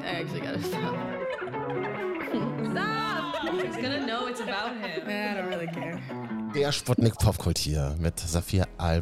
actually gotta stop. Stop! He's gonna know it's about him. I don't really care. Der Sputnik Popkult hier mit Saphir Al